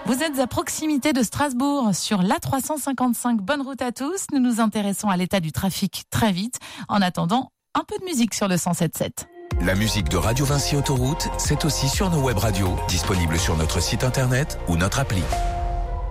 Vous êtes à proximité de Strasbourg, sur l'A355. Bonne route à tous. Nous nous intéressons à l'état du trafic très vite. En attendant, un peu de musique sur le 107.7. La musique de Radio Vinci Autoroute, c'est aussi sur nos web radios, disponibles sur notre site internet ou notre appli.